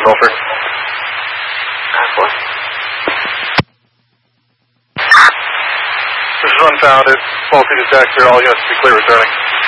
Sulphur. This is unfounded. Faulty detector. All units be clear returning.